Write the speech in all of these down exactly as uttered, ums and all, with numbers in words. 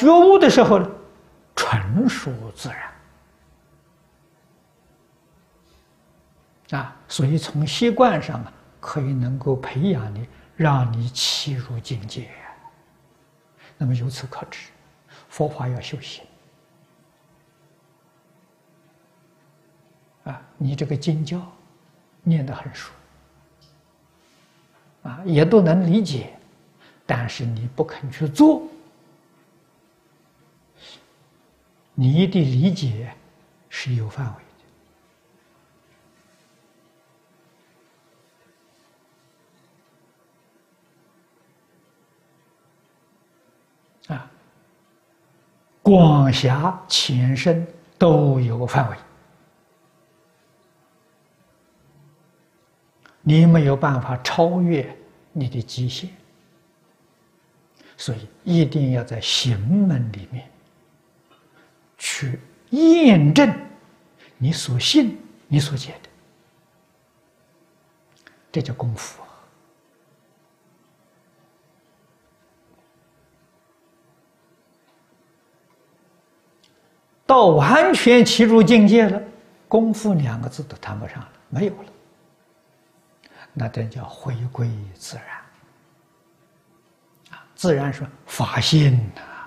觉悟的时候呢，纯属自然啊。所以从习惯上啊，可以能够培养你，让你契入境界。那么由此可知，佛法要修行啊。你这个经教念得很熟啊，也都能理解，但是你不肯去做，你的理解是有范围的啊，广狭浅深都有范围，你没有办法超越你的极限，所以一定要在行门里面去验证你所信、你所解的，这叫功夫啊。到完全契入境界了，功夫两个字都谈不上了，没有了，那这叫回归自然啊。自然说法性啊，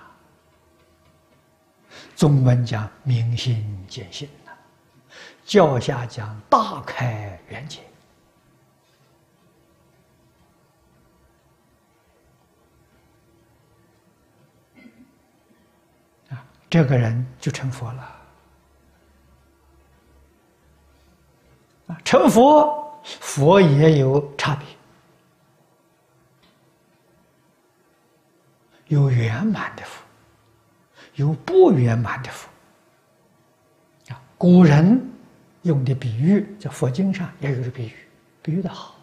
中文讲明心见性啊，教下讲大开圆解啊，这个人就成佛了啊。成佛，佛也有差别，有圆满的佛，有不圆满的佛啊。古人用的比喻，在佛经上也有个比喻，比喻的好，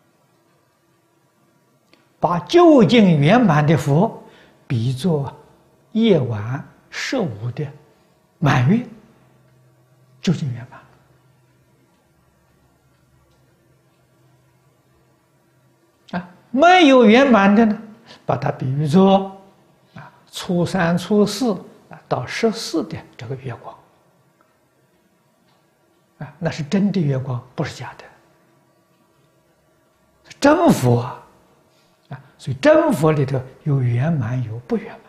把究竟圆满的佛比作夜晚十五的满月，究竟圆满。啊，没有圆满的呢，把它比喻作啊初三、初四啊到十四的这个月光啊，那是真的月光，不是假的，真佛啊啊，所以真佛里头有圆满，有不圆满，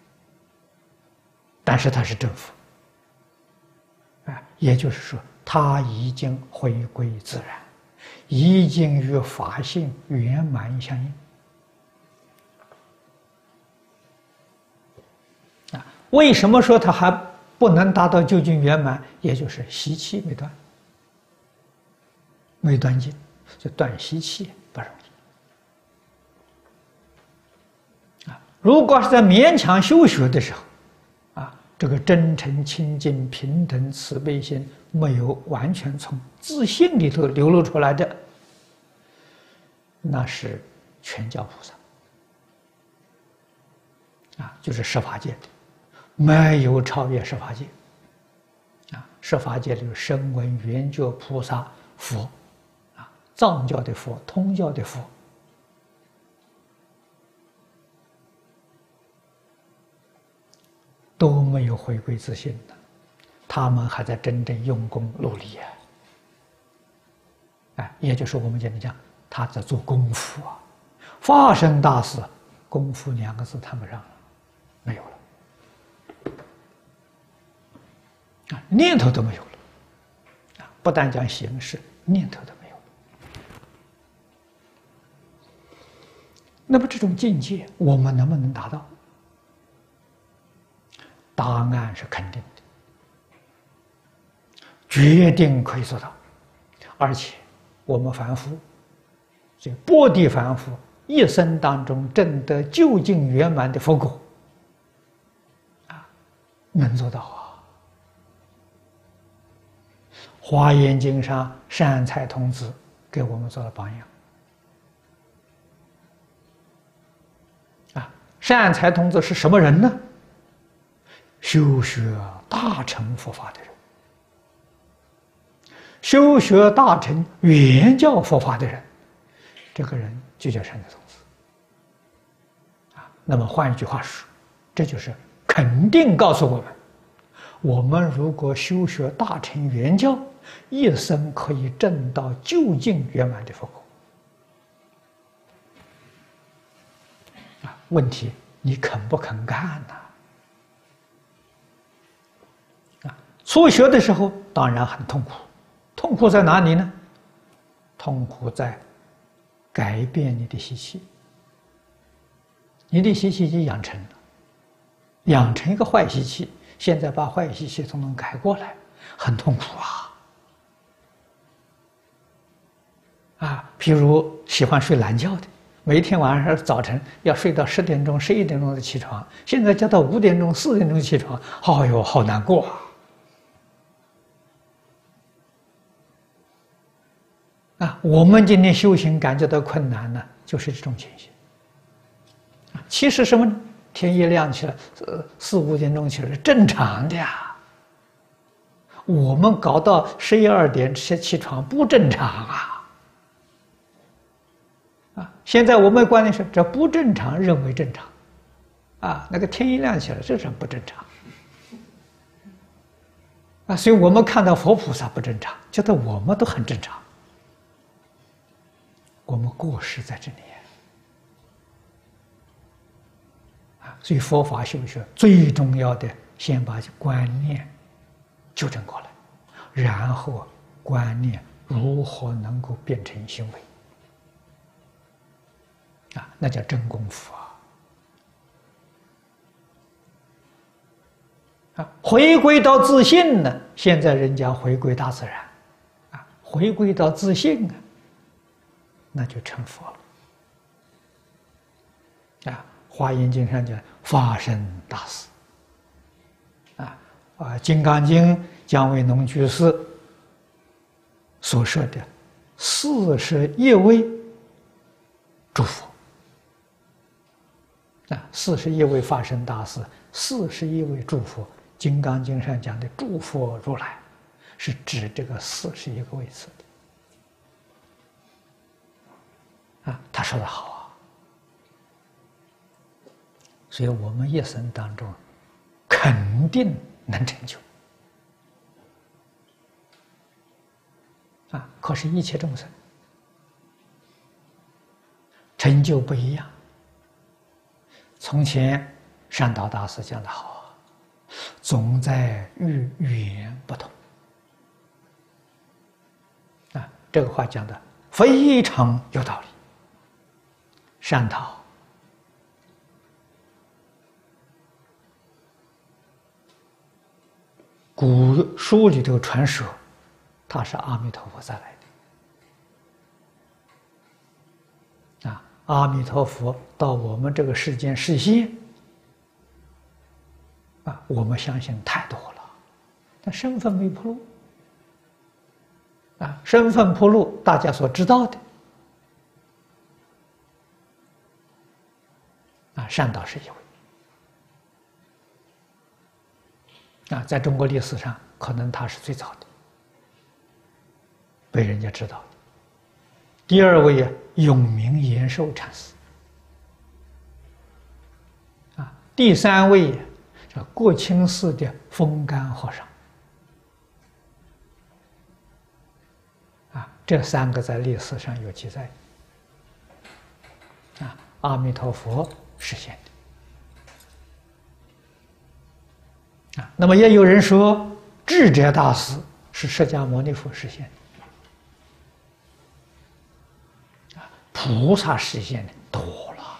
但是它是真佛啊，也就是说，它已经回归自然，已经与法性圆满相应啊。为什么说它还不能达到究竟圆满？也就是习气没断，没断尽，就断习气不容易啊。如果是在勉强修学的时候啊，这个真诚、清净、平等、慈悲心没有完全从自信里头流露出来的，那是全教菩萨啊，就是十法界的，没有超越十法界啊。十法界里有声闻缘觉菩萨佛啊，藏教的佛、通教的佛，都没有回归自信的，他们还在真正用功努力啊！哎，也就是我们讲的讲，他在做功夫啊。法身大师，功夫两个字谈不上了，没有了啊，念头都没有了啊！不但讲形式，念头都没有了。那么这种境界，我们能不能达到？答案是肯定的，决定可以做到。而且我们凡夫，这薄地凡夫一生当中证得究竟圆满的佛果啊，能做到啊。华严经上善财童子给我们做了榜样啊。善财童子是什么人呢？修学大乘佛法的人，修学大乘原教佛法的人，这个人就叫善财童子啊。那么换一句话说，这就是肯定告诉我们：我们如果修学大乘圆教，一生可以证到究竟圆满的佛果。啊，问题你肯不肯干呢？啊，初学的时候当然很痛苦，痛苦在哪里呢？痛苦在改变你的习气，你的习气已经养成了，养成一个坏习气，现在把坏习气统统改过来，很痛苦啊！啊，譬如喜欢睡懒觉的，每天晚上早晨要睡到十点钟、十一点钟才起床，现在叫到五点钟、四点钟起床，哎呦，好难过啊！啊，我们今天修行感觉到困难呢，就是这种情形。啊，其实什么呢？天一亮起来，呃，四五点钟起来是正常的呀。我们搞到十一二点起起床不正常啊！啊，现在我们观念是这不正常，认为正常。啊，那个天一亮起来，这是不正常。啊，所以我们看到佛菩萨不正常，觉得我们都很正常。我们过失在这里啊，所以佛法修学最重要的，先把观念纠正过来，然后观念如何能够变成行为啊，那叫真功夫啊！啊，回归到自信呢，现在人家回归大自然啊，回归到自信啊，那就成佛了啊！《华严经》上讲发生大事啊啊，《金刚经》姜维农居士所说的四十一位诸佛啊，四十一位发生大事，四十一位诸佛，《金刚经》上讲的诸佛如来，是指这个四十一个位次的。啊，他说的好啊，所以我们一生当中肯定能成就啊。可是，一切众生成就不一样。从前善导大师讲的好啊，总在于缘不同啊，这个话讲的非常有道理。善导古书里头传说，他是阿弥陀佛再来的啊。阿弥陀佛到我们这个世间示现啊，我们相信太多了，但身份没铺路啊，身份铺路，大家所知道的。啊，善导是一位啊，在中国历史上，可能他是最早的，被人家知道的。第二位啊，永明延寿禅师啊，第三位这国清寺的风干和尚啊，这三个在历史上有记载啊，阿弥陀佛实现的啊。那么也有人说，智者大师是释迦牟尼佛实现的啊，菩萨实现的多了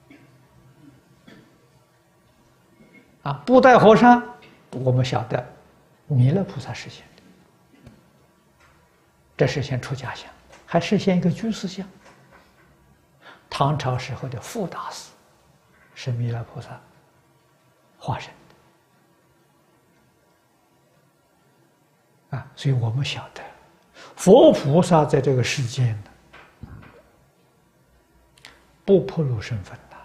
啊。布袋和尚，我们晓得，弥勒菩萨实现的，这实现出家相，还实现一个居士相。唐朝时候的傅大师是弥勒菩萨化身的啊，所以我们晓得佛菩萨在这个世间呢，不暴露身份的，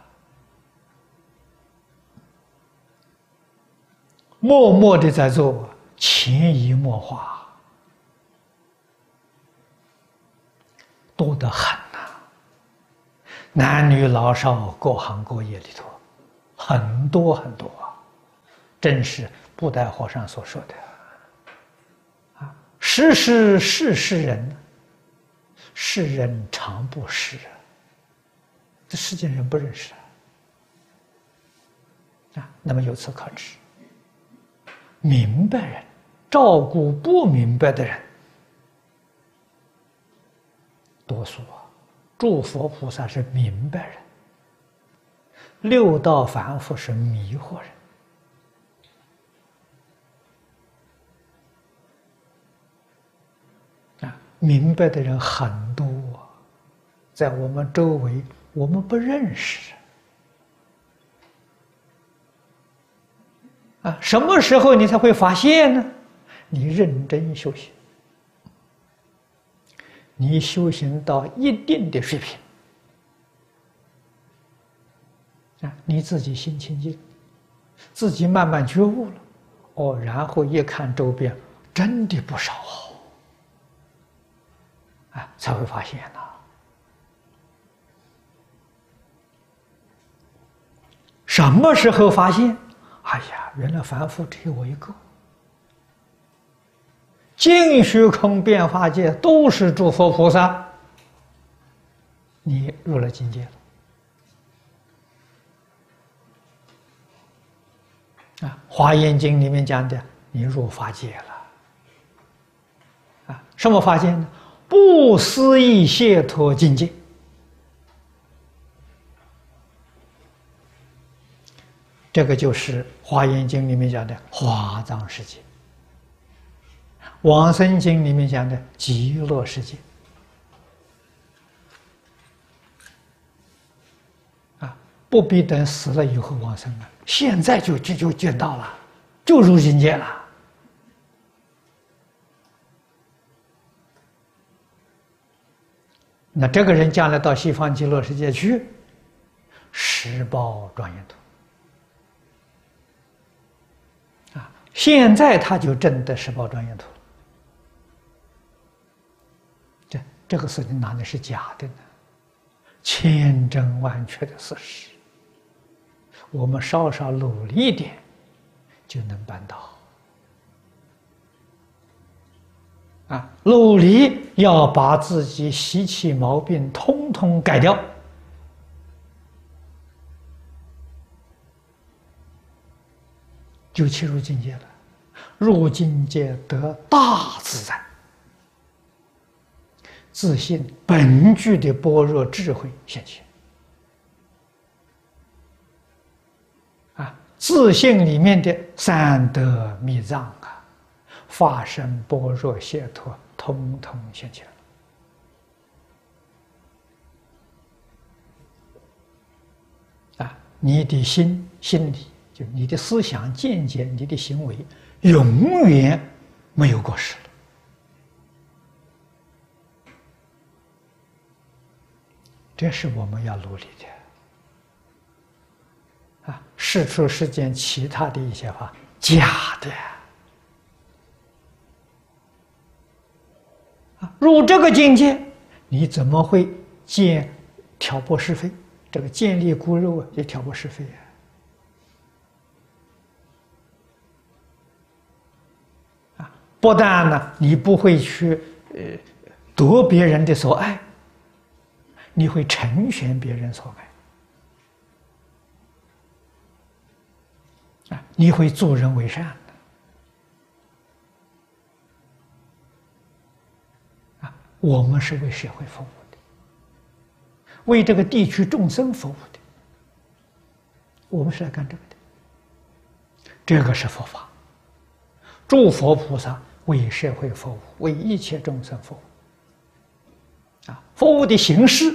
默默的在做，潜移默化，多得很呐。男女老少各行各业里头，很多很多啊。 正是布袋和尚所说的啊，识是是是人，世人常不识，这世间人不认识啊。那么由此可知，明白人照顾不明白的人，多数啊，诸佛菩萨是明白人，六道凡夫是迷惑人。啊，明白的人很多，在我们周围，我们不认识。啊，什么时候你才会发现呢？你认真修行，你修行到一定的水平，啊，你自己心清净，自己慢慢觉悟了，哦，然后一看周边，真的不少哦，啊，才会发现呐。什么时候发现？哎呀，原来凡夫只有我一个，尽虚空变化界都是诸佛菩萨，你入了境界了。啊，《华严经》里面讲的，你入法界了。啊，什么法界呢？不思议解脱境界。这个就是《华严经》里面讲的华藏世界，《往生经》里面讲的极乐世界。啊，不必等死了以后往生了，现在就就就见到了，就入境界了。那这个人将来到西方极乐世界去，十报庄严土。现在他就证得十报庄严土了，这这个事情哪里是假的呢？千真万确的事实。我们稍稍努力一点，就能办到。啊，努力要把自己习气毛病通通改掉。就切入境界了，入境界得大自在，自信本具的般若智慧现前。啊，自信里面的三德密藏啊，法身般若解脱，通通现前了。啊，你的心心里。就你的思想见解，你的行为永远没有过失了。这是我们要努力的。啊，世出世间其他的一些法假的。啊，入这个境界，你怎么会见挑拨是非？这个见利孤肉啊，也挑拨是非啊。不但呢，你不会去呃夺别人的所爱，你会成全别人所爱，啊，你会助人为善的，啊，我们是为社会服务的，为这个地区众生服务的，我们是来干这个的，这个是佛法，诸佛菩萨。为社会服务，为一切众生服务，啊，服务的形式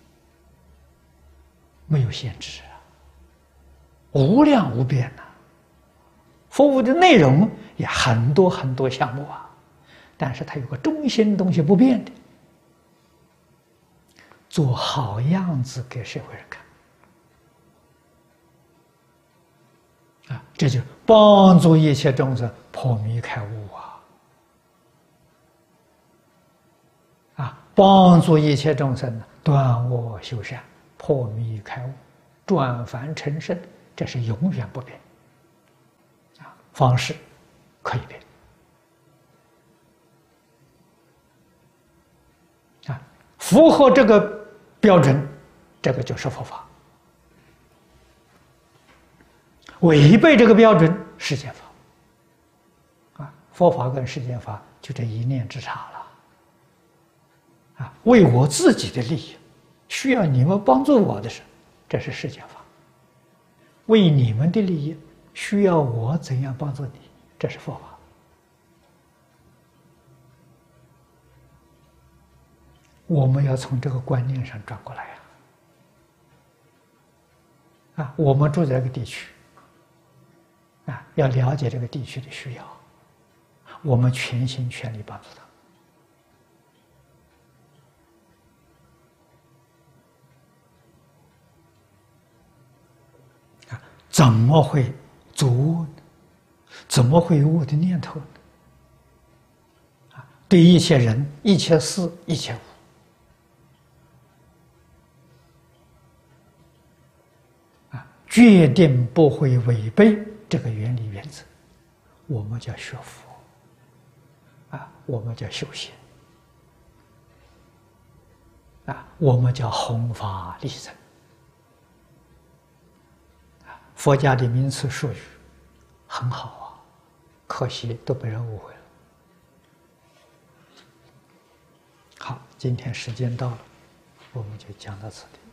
没有限制啊，无量无边呐、啊。服务的内容也很多很多项目啊，但是它有个中心东西不变的，做好样子给社会人看，啊，这就帮助一切众生破迷开悟啊。帮助一切众生断恶修善，破迷开悟，转凡成圣，这是永远不变。 方式可以变啊，符合这个标准，这个就是佛法；违背这个标准，世间法啊，佛法跟世间法就这一念之差了啊。为我自己的利益，需要你们帮助我的时候，这是世间法；为你们的利益，需要我怎样帮助你，这是佛法。我们要从这个观念上转过来呀！啊，我们住在这个地区，啊，要了解这个地区的需要，我们全心全力帮助他。啊，怎么会作恶呢？怎么会有恶的念头呢？啊，对一切人、一切事、一切物，啊，决定不会违背这个原理原则。我们叫学佛，啊，我们叫修行，啊，我们叫弘法利生。佛家的名词术语很好啊，可惜都被人误会了。好，今天时间到了，我们就讲到此地。